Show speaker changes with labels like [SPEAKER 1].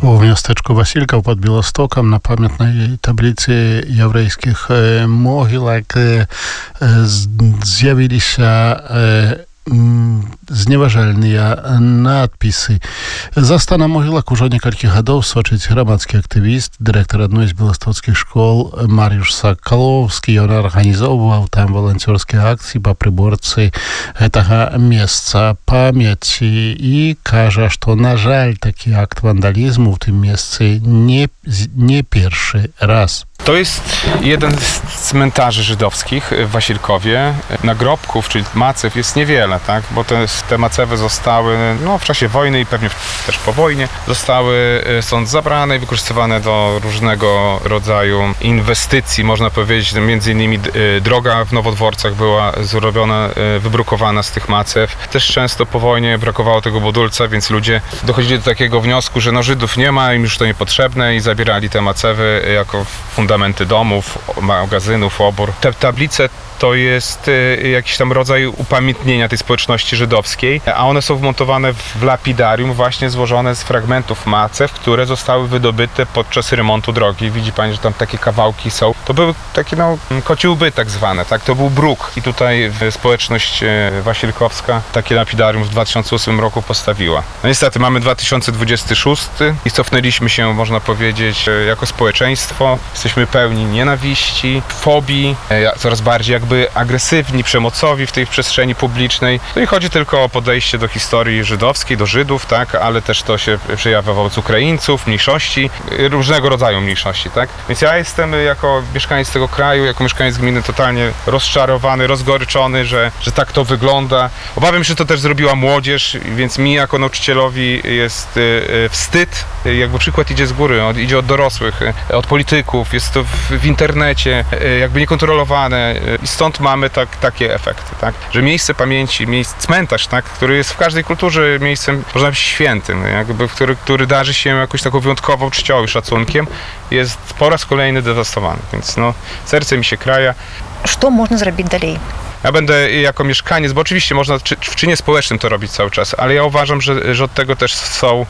[SPEAKER 1] У мястэчку Васількаў под Белостокам на памятнай табліцы яўрэйскіх могілак з'явіліся зневажальныя надпісы. За станам могілак ужо некалькі гадоў сочыць грамадскі актывіст, дырэктар адной з беластоцкіх школ Марыюш Сакалоўскі. Ён арганізоўваў там валанцёрскія акцыі па прыборцы гэтага месца памяці і кажа, што, на жаль, такі акт вандалізму ў тым месцы nie pierwszy raz.
[SPEAKER 2] To jest jeden z cmentarzy żydowskich w Wasilkowie. Nagrobków, czyli macew, jest niewiele, tak? Bo te macewy zostały w czasie wojny i pewnie też po wojnie zostały stąd zabrane i wykorzystywane do różnego rodzaju inwestycji, można powiedzieć. Między innymi droga w Nowodworcach była zrobiona, wybrukowana z tych macew. Też często po wojnie brakowało tego budulca, więc ludzie dochodzili do takiego wniosku, że Żydów nie ma, im już to niepotrzebne i zabierali te macewy jako fundamenty domów, magazynów, obór. Te tablice to jest jakiś tam rodzaj upamiętnienia tej społeczności żydowskiej, a one są wmontowane w lapidarium, właśnie złożone z fragmentów macew, które zostały wydobyte podczas remontu drogi. Widzi pani, że tam takie kawałki są. To były takie kocie łby tak zwane, tak? To był bruk. I tutaj społeczność wasilkowska takie lapidarium w 2008 roku postawiła. No niestety mamy 2026 i cofnęliśmy się, można powiedzieć, jako społeczeństwo. Jesteśmy pełni nienawiści, fobii, coraz bardziej agresywni, przemocowi w tej przestrzeni publicznej. No i chodzi tylko o podejście do historii żydowskiej, do Żydów, tak, ale też to się przejawia wobec Ukraińców, mniejszości, różnego rodzaju mniejszości, tak. Więc ja jestem jako mieszkaniec tego kraju, jako mieszkaniec gminy totalnie rozczarowany, rozgoryczony, że tak to wygląda. Obawiam się, że to też zrobiła młodzież, więc mi jako nauczycielowi jest wstyd. Jakby przykład idzie z góry, idzie od dorosłych, od polityków, jest to w internecie, jakby niekontrolowane. I stąd mamy takie efekty, tak? Że miejsce pamięci, cmentarz, tak? Który jest w każdej kulturze miejscem, można powiedzieć, świętym, jakby, który darzy się jakąś taką wyjątkową czcią i szacunkiem, jest po raz kolejny dewastowany. Więc serce mi się kraja.
[SPEAKER 3] Co można zrobić dalej?
[SPEAKER 2] Ja będę jako mieszkaniec, bo oczywiście można w czynie społecznym to robić cały czas, ale ja uważam, że od tego też są